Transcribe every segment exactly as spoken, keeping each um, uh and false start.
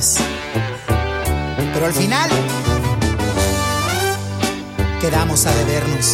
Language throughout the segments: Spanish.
Pero al final quedamos a debernos.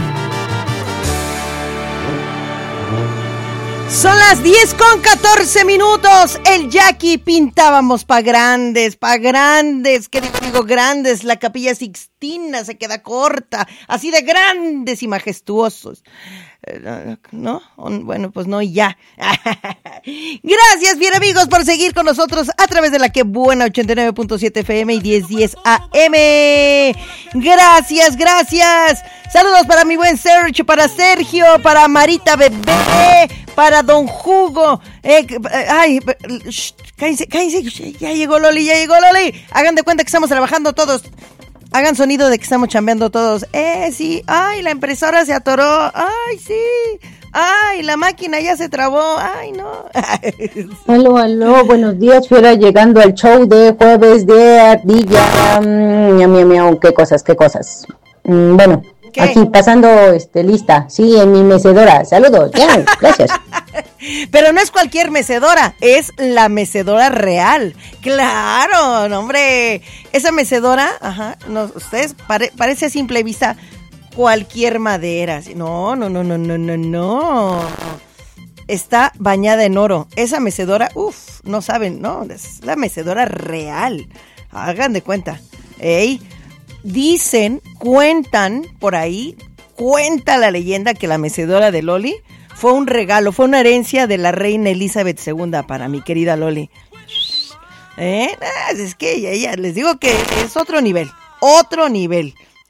Son las diez con catorce minutos. El Jackie pintábamos pa' grandes, pa' grandes. ¿Qué digo? Digo grandes. La Capilla Sixtina se queda corta. Así de grandes y majestuosos. ¿No? Bueno, pues no, y ya. Gracias, bien amigos, por seguir con nosotros a través de la Que Buena ochenta y nueve punto siete F M y diez diez A M. Gracias, gracias. Saludos para mi buen Sergio, para Sergio, para Marita Bebé, para Don Hugo. Eh, ay, shh, cállense, cállense. Ya llegó Loli, ya llegó Loli. Hagan de cuenta que estamos trabajando todos. Hagan sonido de que estamos chambeando todos. Eh, sí. Ay, la impresora se atoró. Ay, sí. Ay, la máquina ya se trabó. Ay, no. Aló, aló. Buenos días, Fiera. Llegando al show de jueves de ardilla. Miau, miau, miau. Qué cosas, qué cosas. Mm, bueno, ¿qué? Aquí pasando este lista. Sí, en mi mecedora. Saludos. Ya, gracias. Pero no es cualquier mecedora, es la mecedora real. Claro, no, hombre. Esa mecedora, ajá, no, ustedes pare, parece a simple vista cualquier madera. No, no, no, no, no, no, no. Está bañada en oro. Esa mecedora, uff, no saben, no, es la mecedora real. Hagan de cuenta. Ey, dicen, cuentan por ahí, cuenta la leyenda que la mecedora de Loli fue un regalo, fue una herencia de la reina Elizabeth segunda para mi querida Loli. ¿Eh? Es que ella, ella, les digo que es otro nivel, otro nivel.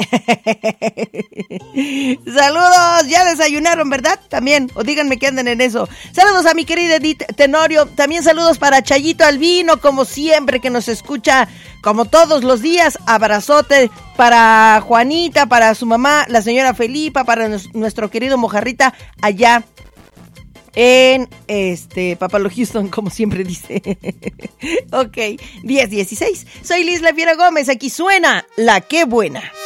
Saludos, ya desayunaron, ¿verdad? También, o díganme que anden en eso. Saludos a mi querida Edith Tenorio. También saludos para Chayito Albino, como siempre, que nos escucha como todos los días. Abrazote para Juanita, para su mamá, la señora Felipa, para nuestro querido Mojarrita allá en este Papalo Houston, como siempre dice. Ok, diez dieciséis. Soy Liz La Fiera Gómez, aquí suena La Que Buena.